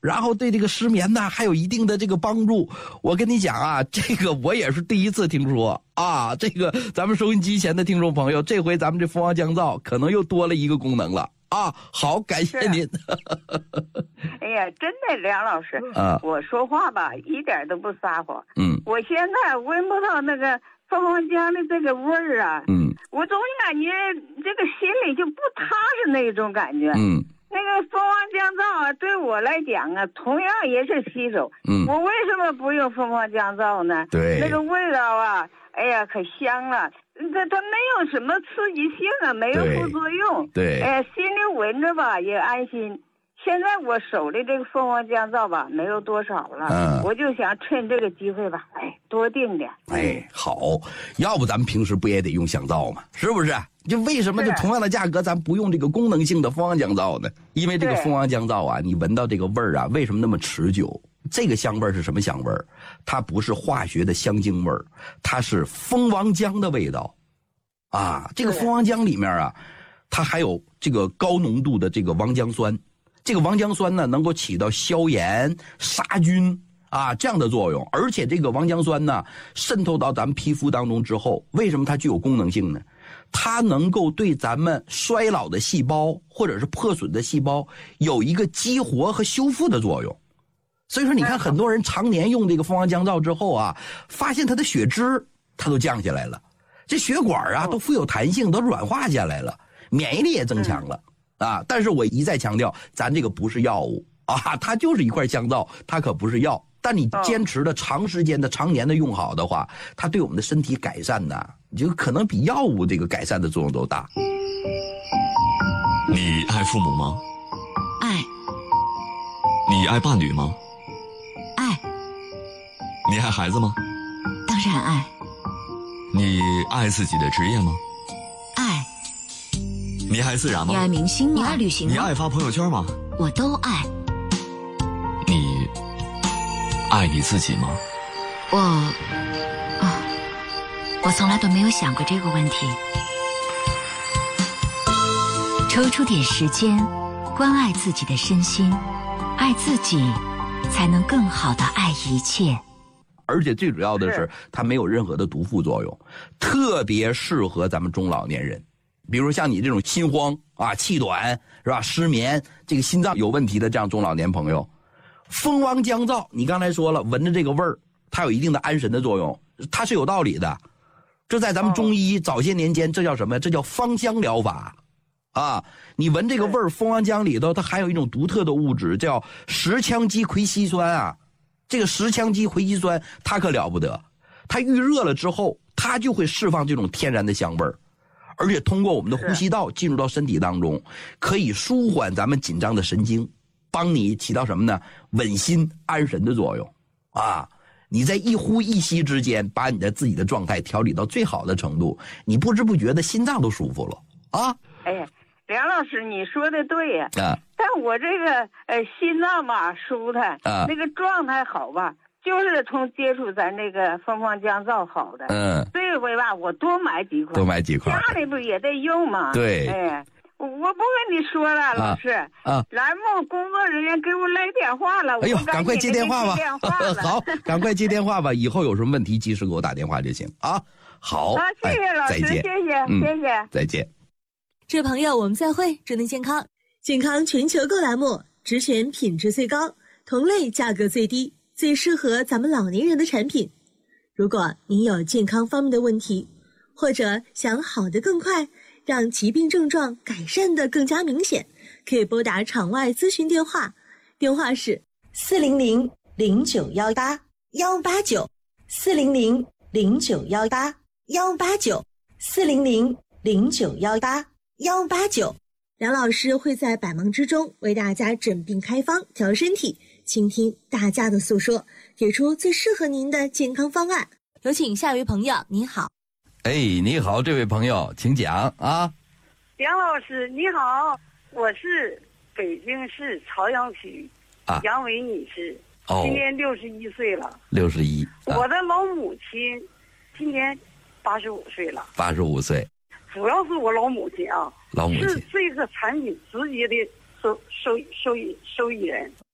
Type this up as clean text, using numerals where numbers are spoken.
然后对这个失眠呢还有一定的这个帮助。我跟你讲啊，这个我也是第一次听说啊。这个咱们收音机前的听众朋友，这回咱们这蜂王降噪可能又多了一个功能了啊。好，感谢您。 哎呀，真的，梁老师啊， 我说话吧一点都不撒谎。我现在闻不到那个蜂王浆的这个味儿啊。我总感觉这个心里就不踏实那种感觉。那个蜂王降噪啊，对我来讲啊，同样也是洗手。我为什么不用蜂王降噪呢？ 对， 那个味道啊，哎呀，可香了。它没有什么刺激性啊，没有副作用。 对， 心里闻着吧也安心。现在我手里这个蜂王降噪吧没有多少了，我就想趁这个机会吧，多订点。 好，要不咱们平时不也得用香皂吗？是不是？就为什么就同样的价格咱不用这个功能性的蜂王降噪呢？因为这个蜂王降噪啊，你闻到这个味儿啊，为什么那么持久？这个香味儿是什么香味儿？它不是化学的香精味儿，它是蜂王浆的味道啊。这个蜂王浆里面啊，它还有这个高浓度的这个王浆酸。这个王浆酸呢，能够起到消炎、杀菌啊这样的作用，而且这个王浆酸呢，渗透到咱们皮肤当中之后，为什么它具有功能性呢？它能够对咱们衰老的细胞或者是破损的细胞有一个激活和修复的作用。所以说，你看很多人常年用这个蜂王降噪之后啊，发现他的血脂它都降下来了，这血管啊都富有弹性，都软化下来了，免疫力也增强了。啊！但是我一再强调，咱这个不是药物啊，它就是一块香皂，它可不是药。但你坚持的长时间的、常年的用好的话，它对我们的身体改善呢，就可能比药物这个改善的作用都大。 你爱父母吗？ 爱。 你爱伴侣吗？ 爱。 你爱孩子吗？ 当然爱。 你爱自己的职业吗？ 爱。 你爱自然吗？ 你爱明星吗？你爱旅行吗？ 你爱发朋友圈吗？ 我都爱。 你爱你自己吗？ 我从来都没有想过这个问题。抽出点时间，关爱自己的身心，爱自己，才能更好的爱一切。 而且最主要的是，它没有任何的毒副作用，特别适合咱们中老年人。比如像你这种心慌啊、气短是吧、失眠、这个心脏有问题的这样中老年朋友，蜂王降噪，你刚才说了，闻着这个味儿，它有一定的安神的作用，它是有道理的。这在咱们中医早些年间，这叫什么呀？这叫芳香疗法啊！你闻这个味儿，蜂王浆里头它含有一种独特的物质，叫十羟基喹烯酸啊。这个十羟基喹烯酸它可了不得，它遇热了之后，它就会释放这种天然的香味儿。而且通过我们的呼吸道进入到身体当中，可以舒缓咱们紧张的神经，帮你起到什么呢？稳心安神的作用啊！你在一呼一吸之间，把你的自己的状态调理到最好的程度，你不知不觉的心脏都舒服了啊！ 哎呀，梁老师，你说的对呀。但我这个心脏吧舒坦，那个状态好吧，就是从接触咱这个蜂王降噪好的。这回吧，我多买几块，家里不也得用吗？ 对。 我不跟你说了，老师。栏目工作人员给我来电话了。 哎呦，赶快接电话吧。 好， 赶快接电话吧。以后有什么问题及时给我打电话就行啊。好。 谢谢老师，谢谢，谢谢。 再见。 这位朋友，我们再会，祝您健康。健康全球购栏目只选品质最高、同类价格最低、最适合咱们老年人的产品。如果您有健康方面的问题，或者想好得更快，让疾病症状改善得更加明显，可以拨打场外咨询电话，电话是400-0918-189，400-0918-189，400-0918-189。梁老师会在百忙之中为大家诊病开方，调身体，倾听大家的诉说，给出最适合您的健康方案。有请下一位朋友，你好。 你好，这位朋友，请讲啊。 梁老师你好，我是北京市朝阳区杨伟女士，今年61岁了。 61。 我的老母亲今年85岁了。 85岁。 主要是我老母亲啊， 老母亲是这个产品直接的受益人。